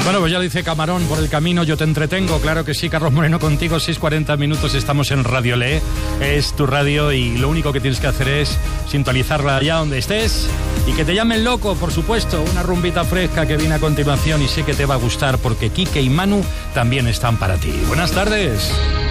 Bueno, pues ya dice Camarón, por el camino yo te entretengo. Claro que sí, Carlos Moreno contigo, 6:40 minutos, estamos en Radio Le. Es tu radio y lo único que tienes que hacer es sintonizarla allá donde estés y que te llamen loco, por supuesto. Una rumbita fresca que viene a continuación y sé que te va a gustar porque Quique y Manu también están para ti. Buenas tardes.